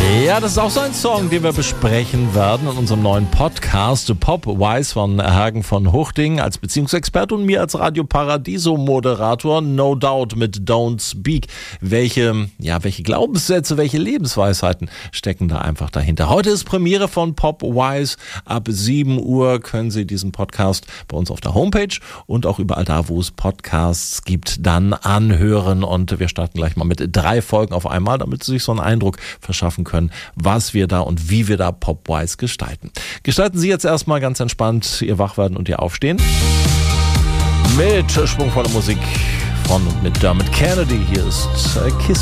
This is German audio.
Ja, das ist auch so ein Song, den wir besprechen werden in unserem neuen Podcast. Popwise von Hagen von Huchting als Beziehungsexperte und mir als Radio Paradiso Moderator. No Doubt mit Don't Speak. Welche Glaubenssätze, welche Lebensweisheiten stecken da einfach dahinter? Heute ist Premiere von Popwise. Ab 7 Uhr können Sie diesen Podcast bei uns auf der Homepage und auch überall da, wo es Podcasts gibt, dann anhören. Und wir starten gleich mal mit 3 Folgen auf einmal, damit Sie sich so einen Eindruck verschaffen können, was wir da und wie wir da Popwise gestalten. Gestalten Sie jetzt erstmal ganz entspannt Ihr Wachwerden und Ihr Aufstehen mit schwungvoller Musik von und mit Dermot Kennedy. Hier ist Kiss